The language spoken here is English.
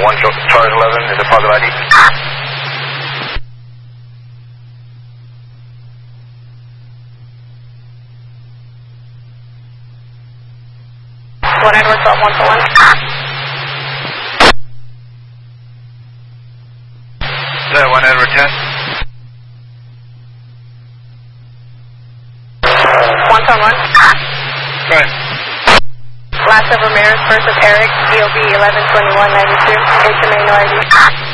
1 Charge 11, is it positive ID? One Edward 12, 1 for 1. That 1 Edward 10. 1 on 1. Right. Last of Ramirez, first of Eric, DOB 112192. Intimate no ID.